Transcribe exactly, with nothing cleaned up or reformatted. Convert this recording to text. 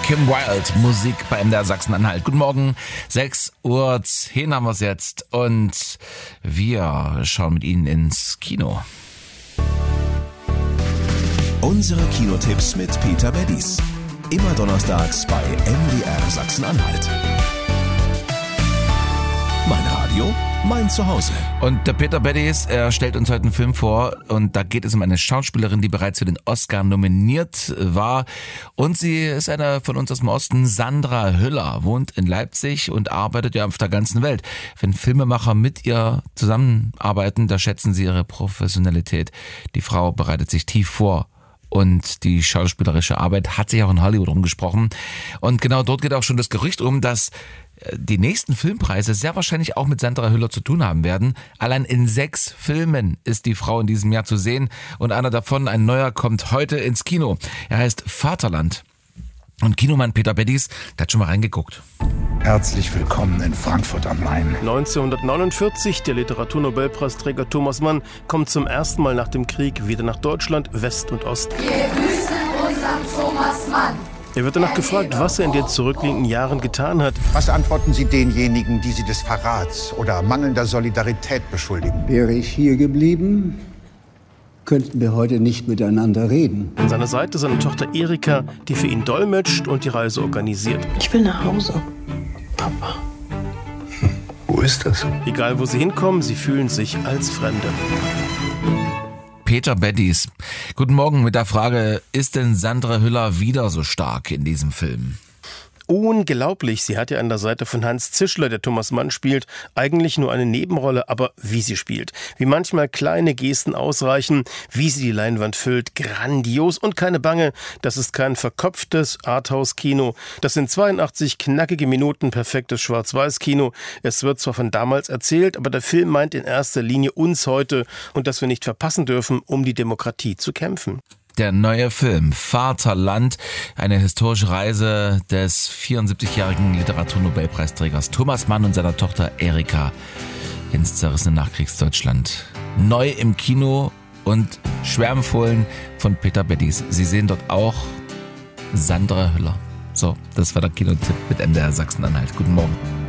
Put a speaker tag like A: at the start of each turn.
A: Kim Wilde, Musik bei M D R Sachsen-Anhalt. Guten Morgen, sechs Uhr zehn haben wir es jetzt und wir schauen mit Ihnen ins Kino.
B: Unsere Kinotipps mit Peter Beddies. Immer donnerstags bei M D R Sachsen-Anhalt. Mein Radio, mein Zuhause.
A: Und der Peter Beddies, er stellt uns heute einen Film vor und da geht es um eine Schauspielerin, die bereits für den Oscar nominiert war. Und sie ist eine von uns aus dem Osten, Sandra Hüller, wohnt in Leipzig und arbeitet ja auf der ganzen Welt. Wenn Filmemacher mit ihr zusammenarbeiten, da schätzen sie ihre Professionalität. Die Frau bereitet sich tief vor. Und die schauspielerische Arbeit hat sich auch in Hollywood rumgesprochen. Und genau dort geht auch schon das Gerücht um, dass die nächsten Filmpreise sehr wahrscheinlich auch mit Sandra Hüller zu tun haben werden. Allein in sechs Filmen ist die Frau in diesem Jahr zu sehen. Und einer davon, ein neuer, kommt heute ins Kino. Er heißt Vaterland. Und Kinomann Peter Beddies, der hat schon mal reingeguckt.
C: Herzlich willkommen in Frankfurt am Main.
D: neunzehnhundertneunundvierzig, der Literaturnobelpreisträger Thomas Mann kommt zum ersten Mal nach dem Krieg wieder nach Deutschland, West und Ost.
E: Wir grüßen unseren Thomas Mann.
D: Er wird danach gefragt, was er in den zurückliegenden Jahren getan hat.
C: Was antworten Sie denjenigen, die Sie des Verrats oder mangelnder Solidarität beschuldigen?
F: Wäre ich hier geblieben, könnten wir heute nicht miteinander reden.
D: An seiner Seite seine Tochter Erika, die für ihn dolmetscht und die Reise organisiert.
G: Ich will nach Hause, Papa.
C: Wo ist das?
D: Egal wo sie hinkommen, sie fühlen sich als Fremde.
A: Peter Beddies. Guten Morgen mit der Frage, ist denn Sandra Hüller wieder so stark in diesem Film?
D: Unglaublich, sie hat ja an der Seite von Hans Zischler, der Thomas Mann spielt, eigentlich nur eine Nebenrolle, aber wie sie spielt. Wie manchmal kleine Gesten ausreichen, wie sie die Leinwand füllt, grandios und keine Bange, das ist kein verkopftes Arthouse-Kino. Das sind zweiundachtzig knackige Minuten perfektes Schwarz-Weiß-Kino. Es wird zwar von damals erzählt, aber der Film meint in erster Linie uns heute und dass wir nicht verpassen dürfen, um die Demokratie zu kämpfen.
A: Der neue Film Vaterland, eine historische Reise des vierundsiebzigjährigen Literaturnobelpreisträgers Thomas Mann und seiner Tochter Erika ins zerrissene Nachkriegsdeutschland. Neu im Kino und schwer empfohlen von Peter Beddies. Sie sehen dort auch Sandra Hüller. So, das war der Kinotipp mit M D R Sachsen-Anhalt. Guten Morgen.